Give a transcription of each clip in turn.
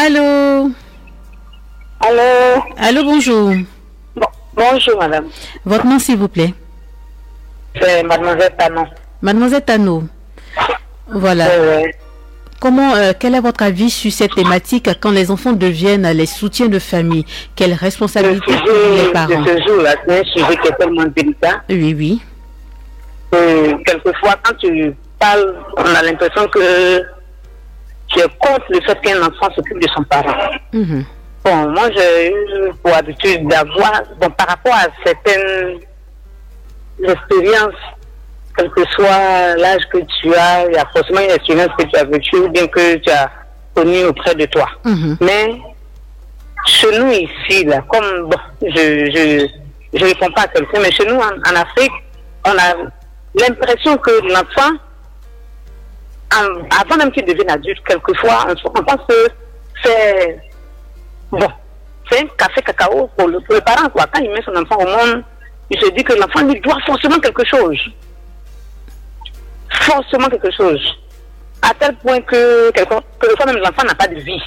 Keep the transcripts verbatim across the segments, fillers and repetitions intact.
Allô? Allô? Allô, bonjour. Bon, bonjour, madame. Votre nom, s'il vous plaît? C'est mademoiselle Tano. Mademoiselle Tano. Voilà. Oui, oui. Comment, euh, quel est votre avis sur cette thématique quand les enfants deviennent les soutiens de famille? Quelle Le responsabilité sujet pour les de parents? ce jour-là, c'est un sujet qui est tellement délicat. Oui, oui. Euh, quelquefois, quand tu parles, on a l'impression que tu es contre le fait qu'un enfant s'occupe de son parent. Mhm. Bon, moi, j'ai eu pour habitude d'avoir, bon, par rapport à certaines expériences, quel que soit l'âge que tu as, il y a forcément une expérience que tu as vécue ou bien que tu as connue auprès de toi. Mhm. Mais chez nous ici, là, comme bon, je je je réponds pas à quelqu'un, mais chez nous en, en Afrique, on a l'impression que l'enfant, en- avant même qu'il devienne adulte, quelquefois, on, on pense que c'est bon, c'est un café cacao pour le, pour le parent, quoi. Quand il met son enfant au monde, il se dit que l'enfant lui doit forcément quelque chose. Forcément quelque chose. À tel point que, quelquefois, que le fois même l'enfant n'a pas de vie.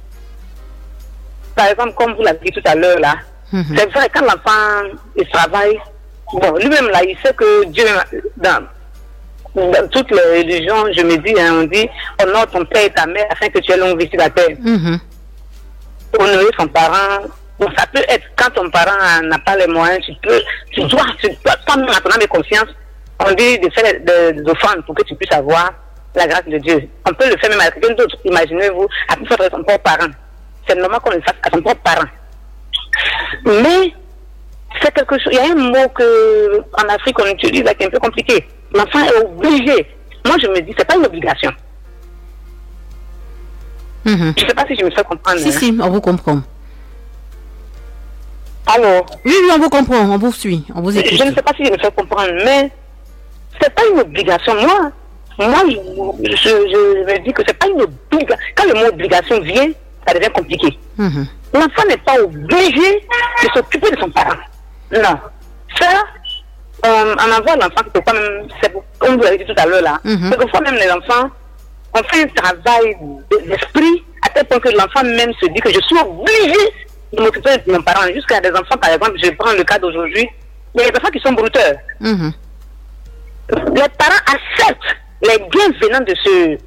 Par exemple, comme vous l'avez dit tout à l'heure, là, Mhm. c'est vrai, quand l'enfant il travaille, bon, lui-même, là, il sait que Dieu, dans, dans toutes les religions, je me dis, hein, on dit, honore ton père et ta mère afin que tu aies longue vie sur la terre. Mhm. Honorer son parent, bon, ça peut être quand ton parent n'a pas les moyens, tu peux, tu dois, tu dois, toi-même, à ton âme et conscience, on dit de faire des, des offrandes pour que tu puisses avoir la grâce de Dieu. On peut le faire même à quelqu'un d'autre. Imaginez-vous, à plus forte son propre parent. C'est normal qu'on le fasse à son propre parent. Mais, c'est quelque chose, il y a un mot que, en Afrique, on utilise là qui est un peu compliqué. L'enfant est obligé. Moi, je me dis, c'est pas une obligation. Mhm. Je sais pas si je me fais comprendre. Si, hein. si, on vous comprend. Alors, Oui, oui, on vous comprend, on vous suit, on vous écoute. je ne sais pas si je me fais comprendre, mais c'est pas une obligation. Moi, moi, je, je, je me dis que c'est pas une obligation. Quand le mot obligation vient, ça devient compliqué. Mhm. L'enfant n'est pas obligé de s'occuper de son parent. Non. Ça, euh, en avoir l'enfant, quelquefois même, c'est comme vous l'avez dit tout à l'heure là, Mhm. quelquefois même les enfants, on fait un travail d'esprit à tel point que l'enfant même se dit que je suis obligé de m'occuper de mon parent. Jusqu'à des enfants, par exemple, je prends le cas d'aujourd'hui, il y a des enfants qui sont brouteurs. Mhm. Les parents acceptent les biens venant de ce,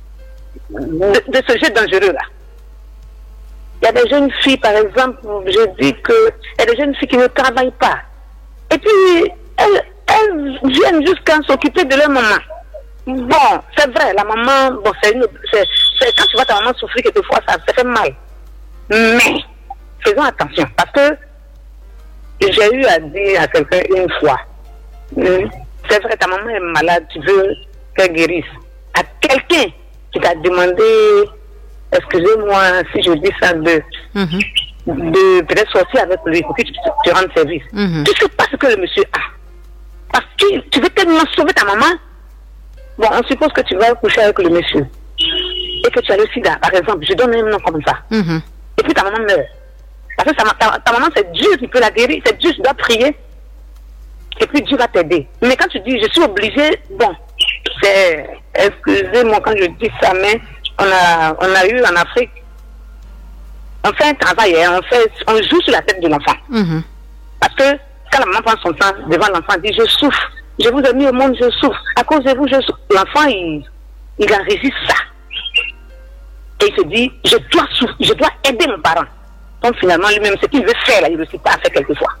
de, de ce jeu dangereux-là. Il y a des jeunes filles, par exemple, je dis que il y a des jeunes filles qui ne travaillent pas. Et puis, elles, elles viennent jusqu'à s'occuper de leur maman. Bon, c'est vrai, la maman, bon, c'est une, c'est, c'est, quand tu vois ta maman souffrir, quelquefois, ça, ça fait mal. Mais, faisons attention, parce que j'ai eu à dire à quelqu'un une fois, hum, c'est vrai, ta maman est malade, tu veux qu'elle guérisse. À quelqu'un qui t'a demandé, excusez-moi si je dis ça, de, Mhm. de peut-être sortir avec lui pour que tu te rendes service. Mhm. Tu ne sais pas ce que le monsieur a. Parce que tu veux tellement sauver ta maman. Bon, on suppose que tu vas coucher avec le monsieur. Et que tu as le sida, par exemple. Je donne un nom comme ça. Mhm. Et puis ta maman meurt. Parce que ta, ta, ta maman, c'est Dieu qui peut la guérir. C'est Dieu qui doit prier. Et puis Dieu va t'aider. Mais quand tu dis, je suis obligé, bon, c'est, excusez-moi quand je dis ça, mais on a, on a eu en Afrique, on fait un travail, hein, on fait, on joue sur la tête de l'enfant. Mhm. Parce que quand la maman prend son temps devant l'enfant, elle dit, je souffre, je vous ai mis au monde, je souffre. À cause de vous, je souffre. L'enfant, il, il enregistre ça. Et il se dit, je dois souffrir, je dois aider mon parent. Donc finalement, lui-même, ce qu'il veut faire, là, il ne réussit pas à faire quelquefois.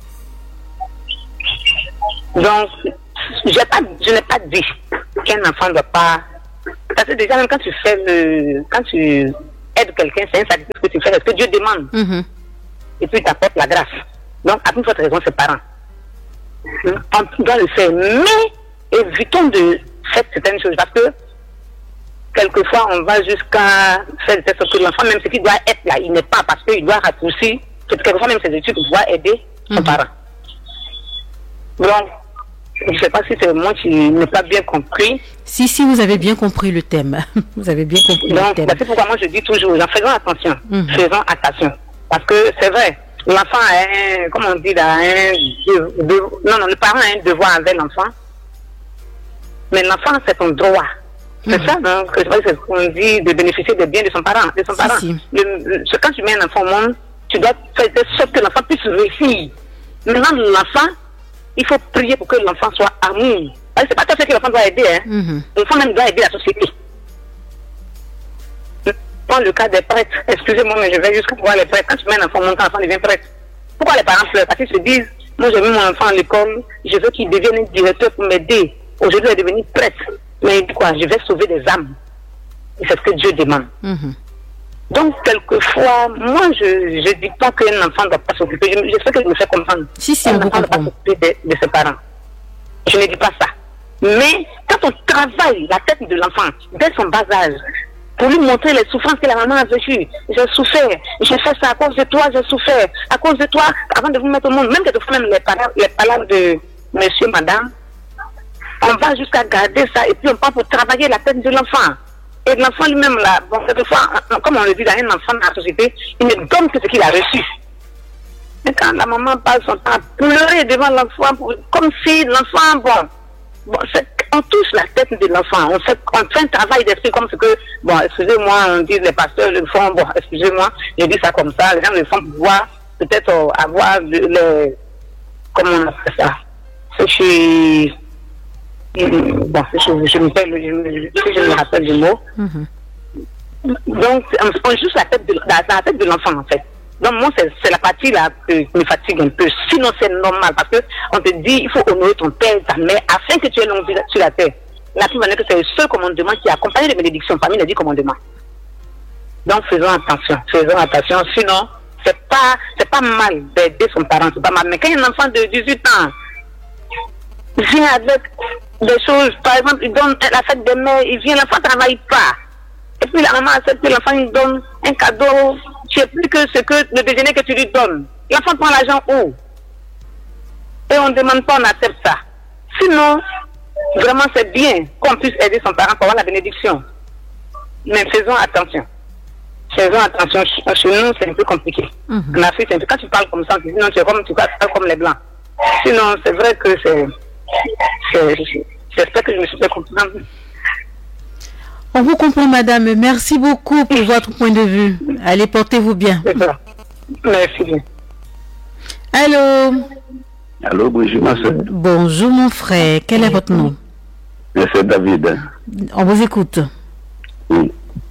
Donc, j'ai pas, je n'ai pas dit qu'un enfant ne doit pas... Parce que déjà, même quand tu fais le... Quand tu aides quelqu'un, c'est un sacrifice que tu fais, parce que Dieu demande. Mhm. Et puis il t'apporte la grâce. Donc, à plus forte raison, ses parents. On doit le faire. Mais, évitons de faire certaines choses. Parce que, quelquefois, on va jusqu'à faire de telle sorte que l'enfant, même ce qui doit être là, il n'est pas, parce qu'il doit raccourcir, quelquefois même ses études pour pouvoir aider son Mhm. parent. Donc, je ne sais pas si c'est moi qui n'ai pas bien compris. Si, si, vous avez bien compris le thème. Vous avez bien compris le Donc, thème. c'est pourquoi moi je dis toujours, en faisons attention. Mhm. Faisons attention. Parce que c'est vrai, l'enfant a un, comment on dit là, un, de, de- non, non, le parent a un devoir avec l'enfant. Mais l'enfant, c'est son droit. C'est mmh. ça, donc, c'est ce qu'on dit, de bénéficier des biens de son parent. De son parent. Si, si. Le, le, quand tu mets un enfant au monde, tu dois faire de sorte que l'enfant puisse réussir. Maintenant, l'enfant, il faut prier pour que l'enfant soit amour. C'est pas tout ce que l'enfant doit aider. Hein. Mm-hmm. L'enfant même doit aider la société. Prends le cas des prêtres. Excusez-moi, mais je vais jusqu'à voir les prêtres. Quand tu mets un enfant au monde, quand l'enfant devient prêtre. Pourquoi les parents pleurent? Parce qu'ils se disent, moi j'ai mis mon enfant à l'école, je veux qu'il devienne directeur pour m'aider. Aujourd'hui, il est devenu prêtre. Mais il dit quoi? Je vais sauver des âmes. Et c'est ce que Dieu demande. Mm-hmm. Donc, quelquefois, moi, je ne dis pas qu'un enfant ne doit pas s'occuper. Je, je sais que je me fais comprendre. Si, si, un on enfant ne doit pas s'occuper de, de ses parents. Je ne dis pas ça. Mais quand on travaille la tête de l'enfant, dès son bas âge, pour lui montrer les souffrances que la maman a vécues, j'ai souffert, j'ai fait ça à cause de toi, j'ai souffert, à cause de toi, avant de vous mettre au monde, même quelquefois, même les parents, les parents de monsieur, madame, on va jusqu'à garder ça et puis on part pour travailler la tête de l'enfant. Et l'enfant lui-même, là, bon, quelquefois, comme on le dit, dans un enfant dans la société, il ne donne que ce qu'il a reçu. Mais quand la maman passe son temps à pleurer devant l'enfant, comme si l'enfant, bon, bon on touche la tête de l'enfant, on fait, on fait un travail d'esprit comme ce que, bon, excusez-moi, on dit les pasteurs le font, bon, excusez-moi, je dis ça comme ça, les gens le font pour pouvoir peut-être euh, avoir le, le, comment on appelle ça, c'est chez... Bon, je, je, me fais, je, je, je me rappelle du mot. Mm-hmm. Donc, on juste la tête de, la, la tête de l'enfant, en fait. Donc, moi, c'est la partie là qui me fatigue un peu. Sinon, c'est normal parce que on te dit il faut honorer ton père et ta mère afin que tu aies longue vie sur la terre. La plus que c'est le seul commandement qui accompagne les bénédictions parmi les dix commandements. Donc, faisons attention. Faisons attention. Sinon, c'est pas, c'est pas mal d'aider son parent, c'est pas mal. Mais quand un enfant de dix-huit ans vient avec des choses, par exemple, il donne la fête des mères, il vient, l'enfant ne travaille pas. Et puis la maman accepte que l'enfant lui donne un cadeau, tu sais plus que ce que le déjeuner que tu lui donnes. L'enfant prend l'argent où? Et on ne demande pas, on accepte ça. Sinon, vraiment c'est bien qu'on puisse aider son parent pour avoir la bénédiction. Mais faisons attention. Faisons attention. Chez nous, c'est un peu compliqué. Mm-hmm. En Afrique, c'est un peu, quand tu parles comme ça, sinon tu es comme, tu parles comme les Blancs. Sinon, c'est vrai que c'est... J'espère que je me suis fait comprendre. On vous comprend, madame. Merci beaucoup pour votre point de vue. Allez, portez-vous bien. Merci bien. Allô? Allô, bonjour, ma soeur. Bonjour, mon frère. Quel est votre nom? C'est David. On vous écoute. Oui.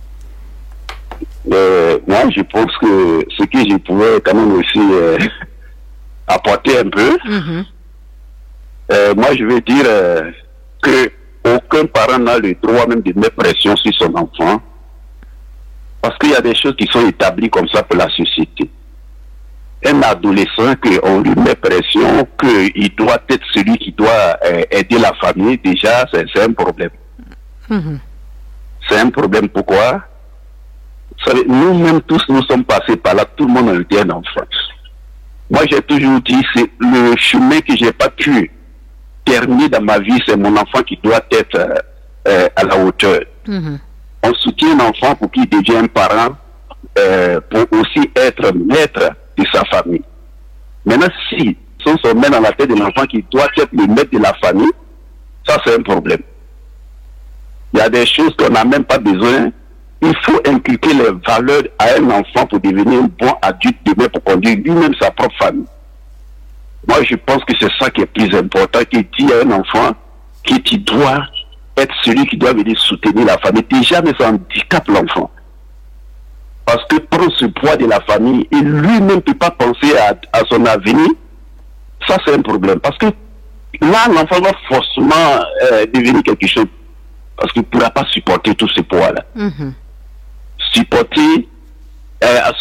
Euh, moi, je pense que ce que je pouvais quand même aussi euh, apporter un peu, mm-hmm. euh, moi, je veux dire euh, que aucun parent n'a le droit même de mettre pression sur son enfant, parce qu'il y a des choses qui sont établies comme ça pour la société. Un adolescent, qu'on lui met pression, qu'il doit être celui qui doit euh, aider la famille, déjà, c'est un problème. Mm-hmm. C'est un problème. Pourquoi? Vous savez, nous-mêmes tous, nous sommes passés par là, tout le monde a eu un enfant. Moi, j'ai toujours dit, c'est le chemin que j'ai pas pu terminer dans ma vie, c'est mon enfant qui doit être euh, euh, à la hauteur. Mm-hmm. On soutient un enfant pour qu'il devienne parent, euh, pour aussi être maître de sa famille. Maintenant, si on se met dans la tête de l'enfant qui doit être le maître de la famille, ça c'est un problème. Il y a des choses qu'on n'a même pas besoin. Il faut inculquer les valeurs à un enfant pour devenir un bon adulte demain, pour conduire lui-même sa propre famille. Moi, je pense que c'est ça qui est plus important, qui dit à un enfant que tu dois être celui qui doit venir soutenir la famille. Déjà, mais ça handicape l'enfant. Parce que prendre ce poids de la famille et lui-même ne peut pas penser à, à son avenir, ça c'est un problème. Parce que là, l'enfant va forcément euh, devenir quelque chose. Parce qu'il ne pourra pas supporter tout ce poids-là. Mm-hmm. Supporter euh,